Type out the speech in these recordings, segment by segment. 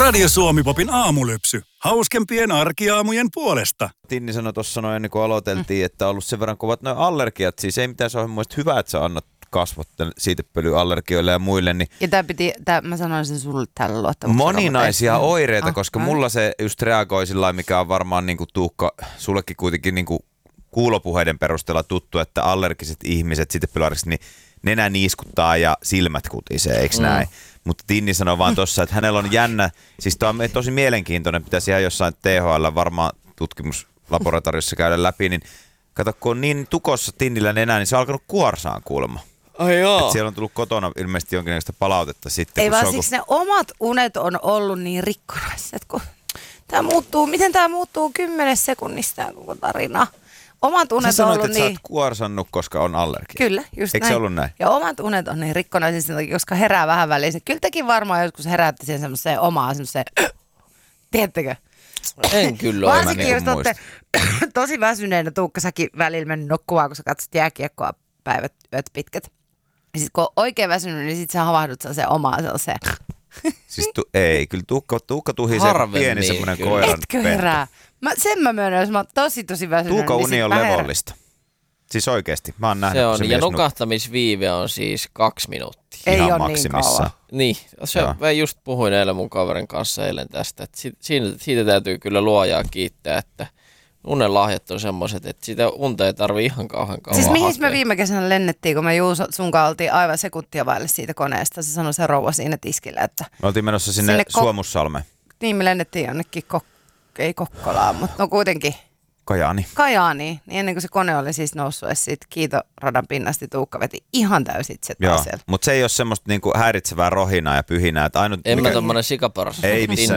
Radio Suomi-popin aamulypsy. Hauskempien arkiaamujen puolesta. Tinni sanoi tuossa noin ennen kuin aloiteltiin, että on ollut sen verran kovat nuo allergiat. Siis ei mitään, se on mielestäni hyvä, että sä annat kasvot siitepölyallergioille ja muille. Niin ja mä sanoin sen sulle tällä luottamuksella. moninaisia oireita, koska mulla se just reagoi sillä, mikä on varmaan niin kuin Tuukka, sullekin kuitenkin niin kuin kuulopuheiden perusteella tuttu, että allergiset ihmiset siitepölyallergiset, niin nenä niiskuttaa ja silmät kutisee, eikö näin? Mutta Tinni sanoi vaan tuossa, että hänellä on jännä, siis tämä on tosi mielenkiintoinen, pitäisi ihan jossain THL varmaan tutkimuslaboratoriossa käydä läpi, niin kato, kun on niin tukossa Tinnillä nenää, niin se on alkanut kuorsaan kuulemma. Ai joo. Että siellä on tullut kotona ilmeisesti jonkinlaista palautetta sitten. Ei vaan siksi ne omat unet on ollut niin rikkonaiset, kun miten tämä muuttuu 10 sekunnista koko tarina. Omat unet sä sanoit, on ollut että niin... sä oot kuorsannut, koska on allergia. Kyllä, just Eikö näin. se ollut näin? Ja omat unet on niin rikkonaisia sen takia, koska herää vähän väliin. Kyllä tekin varmaan joskus heräätte siihen semmoiseen omaan semmoiseen... Tiedättekö? En kyllä ole. Varsinkin jos olette tosi väsyneenä, Tuukka, säkin välillä mennyt nukkumaan, kun sä katsot jääkiekkoa päivät, yöt pitkät. Ja sit kun on oikein väsynyt, niin sit sä havahdut sellaiseen omaan sellaiseen... Siis ei, kyllä Tuukka tuhisee pieni semmoinen koiran Etkö herää? Sen mä myönnän, jos mä oon tosi väsynyt. Tuukka niin uni on levollista. Siis oikeesti, mä oon nähnyt. Se on, ja nukahtamisviive on siis 2 minuuttia. Ei ihan ole maksimissaan. niin kauan. Niin, mä just puhuin eilen mun kaverin kanssa tästä, että siitä täytyy kyllä luojaa kiittää, että unen lahjat on semmoiset, että sitä unta ei tarvii ihan kauan Siis mihin hakea. me viime kesänä lennettiin, kun me Juuso sunkaan oltiin aivan sekuntia vaille siitä koneesta. Se sanoi se rouva siinä tiskillä, että... Me oltiin menossa sinne Suomussalmeen. Niin, me lennettiin jonnekin ei Kokkolaan, mutta no kuitenkin Kajaaniin. Niin ennen kuin se kone oli siis noussut edes siitä kiitoradan pinnasti, Tuukka veti ihan täysin se taas siellä. Mutta se ei ole semmoista niinku häiritsevää rohinaa ja pyhinää. Että ainut, en mä tommonen sikaparas. Ei missään.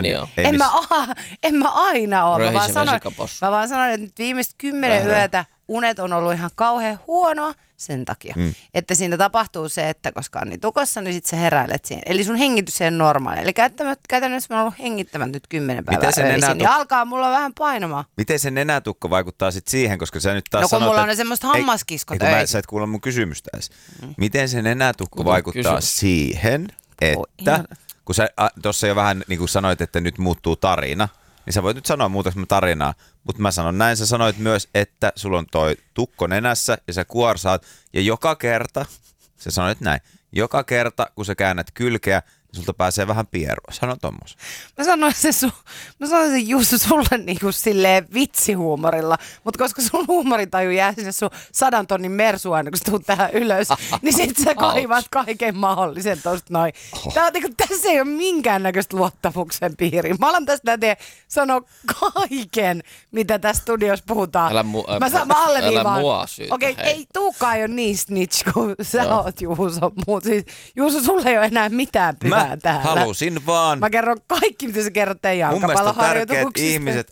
En mä aina ole. Röhisevä Mä vaan sanoin, että nyt viimeiset 10 yötä unet on ollut ihan kauhean huonoa sen takia. Että siinä tapahtuu se, että koska on niin tukossa, niin sit sä heräilet siihen. Eli sun hengitys ei ole normaali. Eli käytännössä mä oon ollut hengittämät nyt 10 päivää öisin, niin alkaa mulla vähän painamaan. Miten se nenätukko vaikuttaa sit siihen, koska sä nyt taas kun sanot, mulla on ne semmoiset hammaskiskot öisin. Sä et kuulla mun kysymystä edes. Miten se nenätukko vaikuttaa siihen, että kun sä tuossa jo vähän niin kuin sanoit, että nyt muuttuu tarina, niin sä voit nyt sanoa muutaksi tarinaa, mutta mä sanon näin, sä sanoit myös, että sulla on toi tukko nenässä ja sä kuorsaat ja joka kerta, sä sanoit näin, joka kerta kun sä käännät kylkeä, niin sulta pääsee vähän pierua. Sano tommos. Mä sanoin sen Juuso sulle niinku silleen vitsihuumorilla, mutta koska sun huumorintaju jää sinne sun 100 tonnin mersu aina, kun sä tuut tähän ylös, niin sit sä kaivat kaiken mahdollisen tosta noin. Tässä ei ole minkäännäköistä luottamuksen piiriä. Mä alan tästä sanoa kaiken, mitä tässä studiossa puhutaan. Mä alleviivaan. Mua syytä. Okei, ei Tuukka ei ole niin snitch kuin sä oot, Juuso. Siis, Juuso, sulle ei ole enää mitään pyhää täällä. Halusin vaan. Mä kerron kaikki, mitä sä kerrot teidän jalkapalloharjoituksista. Mun mielestä ihmiset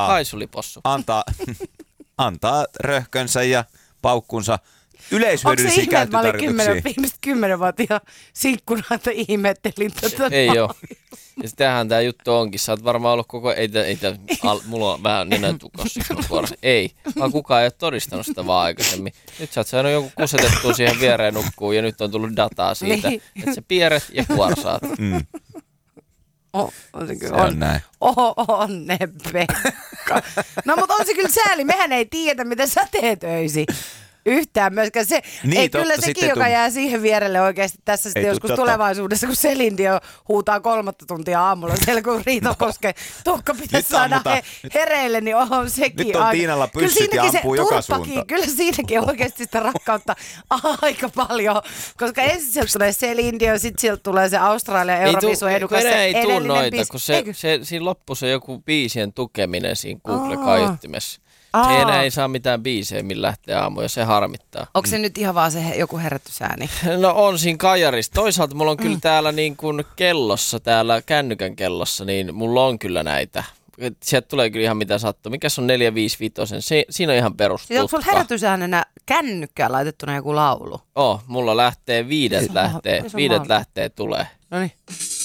antaa röhkönsä ja paukkunsa yleishyödyllisiin käyttötarkoituksiin. Onko se viimeiset 10 vuotta ihan sinkkuna, että ihmettelin tätä? Ei oo. Ja sitähän tää juttu onkin. Sä oot varmaan ollut mulla on vähän nenän tukossa. Ei, vaan kukaan ei ole todistanut sitä vaan aikaisemmin. Nyt sä oot saanut jonkun kusetettua siihen viereen nukkuu ja nyt on tullut dataa siitä, että sä pieret ja kuorsaat. Onne Pekka. No mutta on se kyllä sääli, mehän ei tiedä mitä sä teet öisin. Yhtään myöskään se. Niin, ei kyllä sekin, joka jää siihen vierelle oikeasti tässä sitten joskus tulevaisuudessa, kun Celine Dion huutaa 3 tuntia aamulla siellä, kun Riito Koskee Tuukka pitäisi saada hereille, niin on sekin. Nyt on Tiinalla pyssyt ja ampuu joka suuntaan. Kyllä siinäkin oikeasti sitä rakkautta aika paljon, koska ensin sieltä tulee Celine Dion, sitten sieltä tulee se Australian Eurovision edukas. Ei tule noita, kun siinä loppui se joku biisien tukeminen siinä Google-kaiuttimessa. Enää ei saa mitään biisejä, millä lähtee aamuja, se harmittaa. Onko se nyt ihan vaan se joku herätysääni? No on siinä kajarissa. Toisaalta mulla on kyllä täällä niin kuin kellossa, täällä kännykän kellossa, niin mulla on kyllä näitä. Sieltä tulee kyllä ihan mitä sattuu. Mikäs on 455? Siinä on ihan perustutka. Onko sulla herätysäänenä kännykkään laitettuna joku laulu? Mulla lähtee 5 lähtee tulee. Noniin.